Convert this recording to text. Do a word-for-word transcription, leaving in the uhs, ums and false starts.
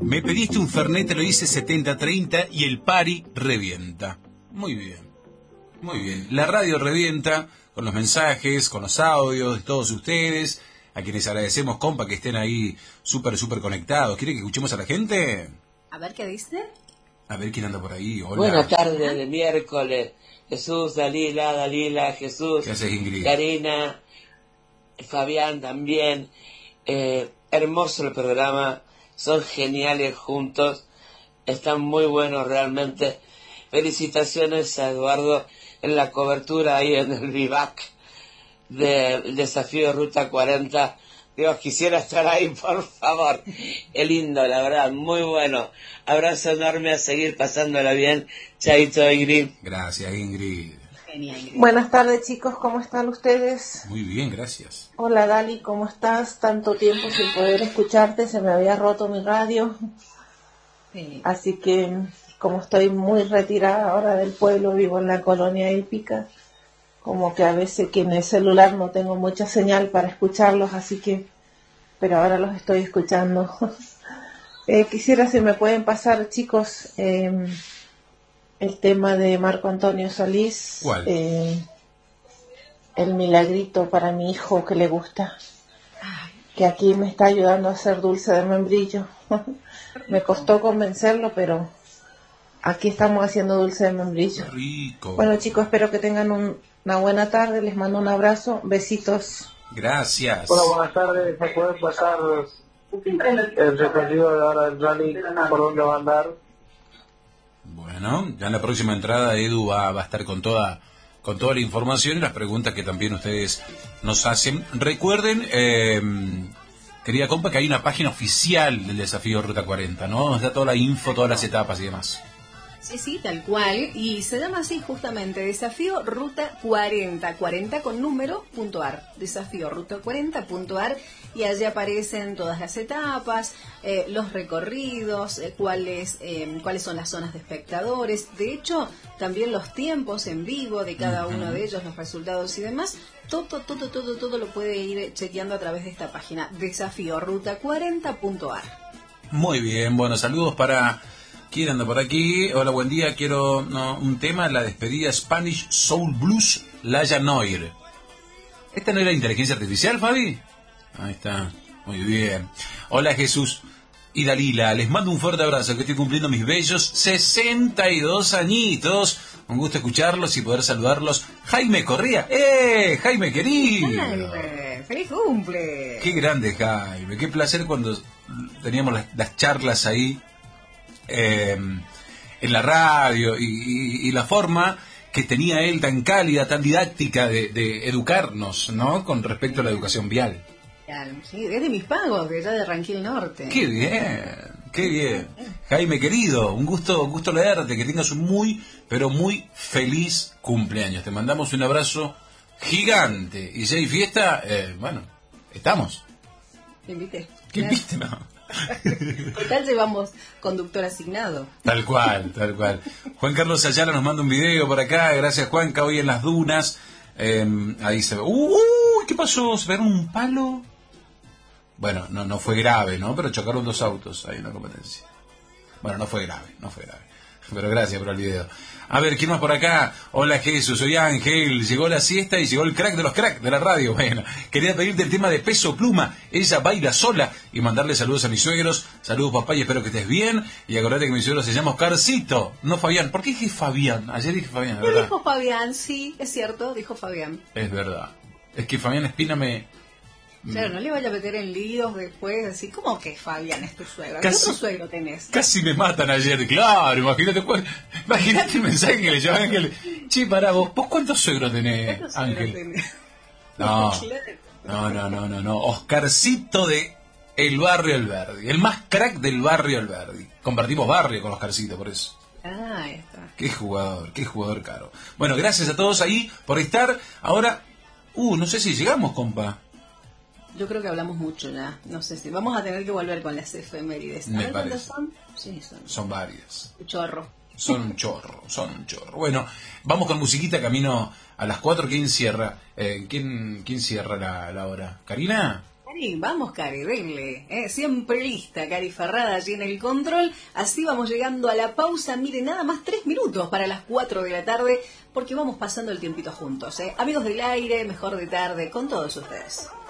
Me pediste un Fernet, te lo hice setenta treinta y el pari revienta. Muy bien, muy bien. La radio revienta con los mensajes, con los audios de todos ustedes, a quienes agradecemos, compa, que estén ahí súper, súper conectados. ¿Quiere que escuchemos a la gente? A ver, ¿qué dice? A ver quién anda por ahí. Hola. Buenas tardes de miércoles. Jesús, Dalila, Dalila, Jesús. ¿Qué haces, Ingrid? Karina, Fabián también. Eh, hermoso el programa. Son geniales juntos. Están muy buenos realmente. Felicitaciones a Eduardo en la cobertura ahí en el Vivac del desafío Ruta cuarenta. Dios, quisiera estar ahí, por favor. Qué lindo, la verdad, muy bueno. Abrazo enorme, a seguir pasándola bien. Chaito, Ingrid. Gracias, Ingrid. Genial, Ingrid. Buenas tardes, chicos, ¿cómo están ustedes? Muy bien, gracias. Hola, Dali, ¿cómo estás? Tanto tiempo sin poder escucharte, se me había roto mi radio. Sí. Así que, como estoy muy retirada ahora del pueblo, vivo en la colonia hípica, como que a veces que en el celular no tengo mucha señal para escucharlos, así que, pero ahora los estoy escuchando. eh, quisiera si me pueden pasar, chicos, eh, el tema de Marco Antonio Solís. ¿Cuál? Eh, el milagrito para mi hijo que le gusta, que aquí me está ayudando a hacer dulce de membrillo. Me costó convencerlo, pero aquí estamos haciendo dulce de membrillo. Qué rico. Bueno, chicos, espero que tengan un, una buena tarde. Les mando un abrazo. Besitos. Gracias. Hola, buenas tardes. ¿Me pueden pasar el recorrido de ahora del rally? ¿Por dónde va a andar? Bueno, ya en la próxima entrada Edu va, va a estar con toda con toda la información y las preguntas que también ustedes nos hacen. Recuerden, eh, querida compa, que hay una página oficial del desafío Ruta cuarenta, ¿no? Nos da toda la info, todas las etapas y demás. Sí, sí, tal cual. Y se llama así justamente, Desafío Ruta cuarenta. cuarenta con número, punto ar. Desafío Ruta cuarenta punto ar. Y allí aparecen todas las etapas, eh, los recorridos, eh, cuáles, eh, cuáles son las zonas de espectadores. De hecho, también los tiempos en vivo de cada Uh-huh. uno de ellos, los resultados y demás. Todo, todo, todo, todo lo puede ir chequeando a través de esta página. Desafío Ruta cuarenta punto ar. Muy bien, bueno, saludos para... ¿Quién anda por aquí? Hola, buen día. Quiero no, un tema, la despedida Spanish Soul Blues, Laia Noir. ¿Esta no era inteligencia artificial, Fabi? Ahí está, muy bien. Hola, Jesús y Dalila. Les mando un fuerte abrazo, que estoy cumpliendo mis bellos sesenta y dos añitos. Un gusto escucharlos y poder saludarlos. Jaime Corría. ¡Eh, Jaime querido! ¡Jaime! ¡Feliz cumple! Qué grande, Jaime. Qué placer cuando teníamos las, las charlas ahí. Eh, en la radio y, y, y la forma que tenía él tan cálida, tan didáctica de, de educarnos, ¿no? Con respecto a la educación vial. Sí, es de mis pagos, de allá de Ranquil Norte. ¡Qué bien! ¡Qué bien! Jaime querido, un gusto, un gusto leerte, que tengas un muy, pero muy feliz cumpleaños. Te mandamos un abrazo gigante. Y si hay fiesta, eh, bueno, estamos. Te invité. ¿Qué viste, no? Total, llevamos conductor asignado. Tal cual, tal cual. Juan Carlos Ayala nos manda un video por acá. Gracias, Juanca. Hoy en las dunas. Eh, ahí se ve. ¡Uy! Uh, ¿Qué pasó? ¿Se pegaron un palo? Bueno, no, no fue grave, ¿no? Pero chocaron dos autos ahí en la competencia. Bueno, no fue grave, no fue grave. Pero gracias por el video. A ver, ¿quién más por acá? Hola, Jesús, soy Ángel. Llegó la siesta y llegó el crack de los cracks de la radio. Bueno, quería pedirte el tema de Peso Pluma. Ella baila sola. Y mandarle saludos a mis suegros. Saludos, papá, y espero que estés bien. Y acordate que mi suegro se llama Oscarcito, no Fabián. ¿Por qué dije Fabián? Ayer dije Fabián, ¿verdad? Dijo Fabián, sí, es cierto, dijo Fabián. Es verdad. Es que Fabián Espina me... Claro, no le vaya a meter en líos después, así, ¿cómo que Fabián es tu suegro? Casi- ¿Qué otro suegro tenés? Casi me matan ayer, claro, imagínate cu- imagínate el mensaje que le llevaba Ángel. Che, pará, vos, ¿vos cuántos suegros tenés, ¿Cuántos suegros Ángel? tenés? No, Claro. no, no, no, no, no. Oscarcito de El Barrio Alberdi, el más crack del Barrio Alberdi. Compartimos barrio con Oscarcito, por eso. Ah, ahí está. Qué jugador, qué jugador caro. Bueno, gracias a todos ahí por estar. Ahora, uh, no sé si llegamos, compa. Yo creo que hablamos mucho ya. No sé si vamos a tener que volver con las efemérides. Me A ver, ¿cuántas parece. son? Sí, son. Son varias. Un chorro. Son un chorro, son un chorro. Bueno, vamos con musiquita camino a las cuatro. ¿Quién cierra? Eh, ¿quién, ¿Quién cierra la, la hora? ¿Karina? Cari, vamos Cari, denle, ¿eh? Siempre lista Cari Ferrada allí en el control. Así vamos llegando a la pausa, mire, nada más tres minutos para las cuatro de la tarde, porque vamos pasando el tiempito juntos, ¿eh? Amigos del aire, mejor de tarde, con todos ustedes.